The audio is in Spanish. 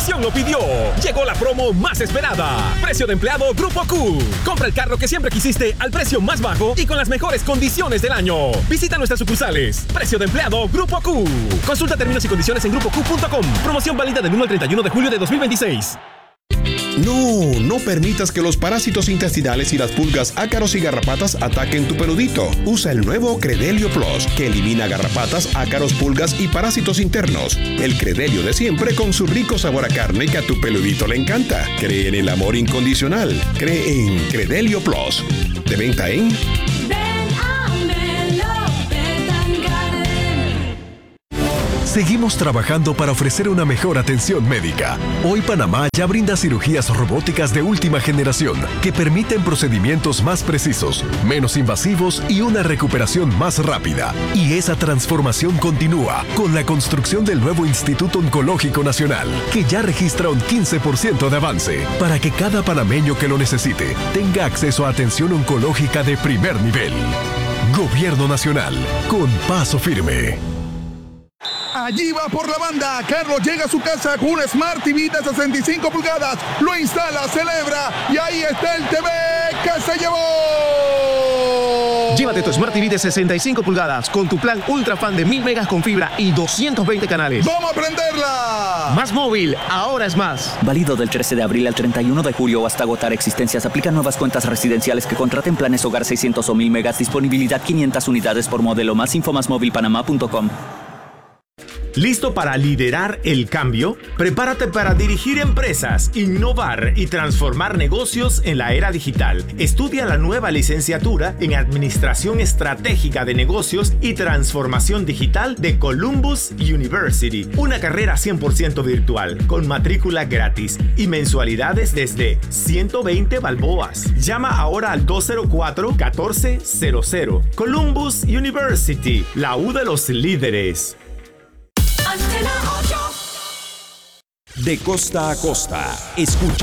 generación lo pidió. Llegó la promo más esperada. Precio de empleado Grupo Q. Compra el carro que siempre quisiste al precio más bajo y con las mejores condiciones del año. Visita nuestras sucursales. Precio de empleado Grupo Q. Consulta términos y condiciones en grupoq.com. Promoción válida del 1 al 31 de julio de 2026. No permitas que los parásitos intestinales y las pulgas, ácaros y garrapatas ataquen tu peludito. Usa el nuevo Credelio Plus, que elimina garrapatas, ácaros, pulgas y parásitos internos. El Credelio de siempre con su rico sabor a carne que a tu peludito le encanta. Cree en el amor incondicional. Cree en Credelio Plus. De venta en... Seguimos trabajando para ofrecer una mejor atención médica. Hoy Panamá ya brinda cirugías robóticas de última generación que permiten procedimientos más precisos, menos invasivos y una recuperación más rápida. Y esa transformación continúa con la construcción del nuevo Instituto Oncológico Nacional, que ya registra un 15% de avance para que cada panameño que lo necesite tenga acceso a atención oncológica de primer nivel. Gobierno Nacional, con paso firme. Allí va por la banda. Carlos llega a su casa con un Smart TV de 65 pulgadas. Lo instala, celebra y ahí está el TV que se llevó. Llévate tu Smart TV de 65 pulgadas con tu plan Ultra Fan de 1000 megas con fibra y 220 canales. ¡Vamos a prenderla! Más móvil, ahora es más. Válido del 13 de abril al 31 de julio o hasta agotar existencias. Aplican nuevas cuentas residenciales que contraten planes hogar 600 o 1000 megas. Disponibilidad 500 unidades por modelo. Más info másmovilpanamá.com. ¿Listo para liderar el cambio? Prepárate para dirigir empresas, innovar y transformar negocios en la era digital. Estudia la nueva licenciatura en Administración Estratégica de Negocios y Transformación Digital de Columbus University. Una carrera 100% virtual, con matrícula gratis y mensualidades desde 120 balboas. Llama ahora al 204-1400. Columbus University, la U de los líderes. De costa a costa, escucha